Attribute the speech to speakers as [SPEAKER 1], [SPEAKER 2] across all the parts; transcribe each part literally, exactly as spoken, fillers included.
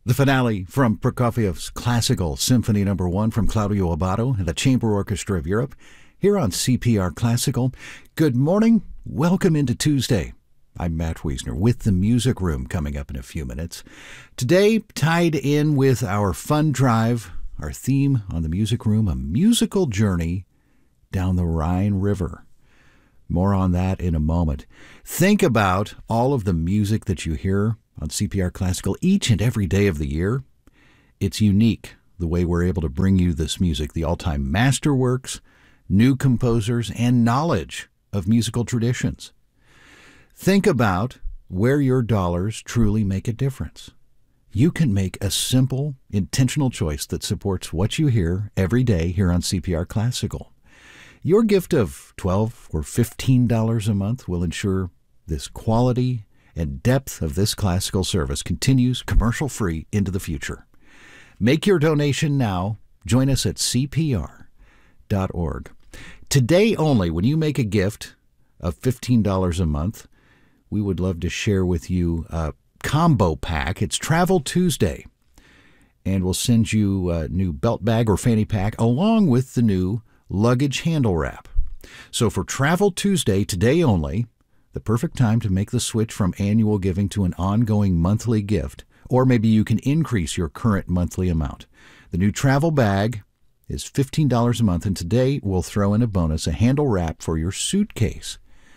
[SPEAKER 1] The finale from Prokofiev's classical Symphony Number One from Claudio Abbado and the Chamber Orchestra of Europe here on C P R Classical. Good morning. Welcome into Tuesday. I'm Matt Wiesner with the Music Room coming up in a few minutes. Today, tied in with our fun drive, our theme on the Music Room, a musical journey down the Rhine River. More on that in a moment. Think about all of the music that you hear on C P R Classical each and every day of the year. It's unique the way we're able to bring you this music, the all-time masterworks, new composers, and knowledge of musical traditions. Think about where your dollars truly make a difference. You can make a simple, intentional choice that supports what you hear every day here on C P R Classical. Your gift of twelve dollars or fifteen dollars a month will ensure this quality and depth of this classical service continues commercial-free into the future. Make your donation now. Join us at C P R dot org. Today only, when you make a gift of fifteen dollars a month, we would love to share with you a combo pack. It's Travel Tuesday, and we'll send you a new belt bag or fanny pack along with the new luggage handle wrap. So for Travel Tuesday, today only, the perfect time to make the switch from annual giving to an ongoing monthly gift, or maybe you can increase your current monthly amount. The new travel bag is fifteen dollars a month, and today we'll throw in a bonus, a handle wrap for your suitcase.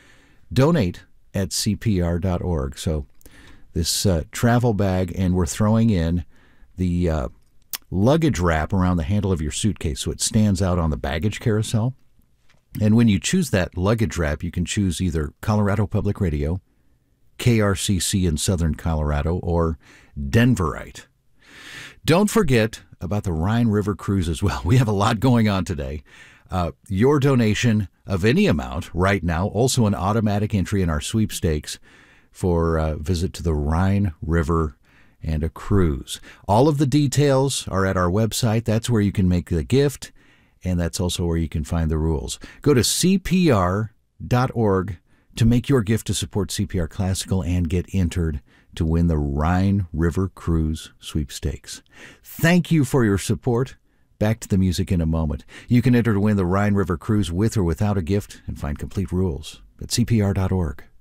[SPEAKER 1] Donate at C P R dot org. So this uh, travel bag, and we're throwing in the uh, luggage wrap around the handle of your suitcase so it stands out on the baggage carousel. And when you choose that luggage wrap, you can choose either Colorado Public Radio, K R C C in Southern Colorado, or Denverite. Don't forget about the Rhine River Cruise as well. We have a lot going on today. Uh, your donation of any amount right now, also an automatic entry in our sweepstakes for a visit to the Rhine River and a cruise. All of the details are at our website. That's where you can make the gift, and that's also where you can find the rules. Go to C P R dot org to make your gift to support C P R Classical and get entered to win the Rhine River Cruise sweepstakes. Thank you for your support. Back to the music in a moment. You can enter to win the Rhine River Cruise with or without a gift and find complete rules at C P R dot org.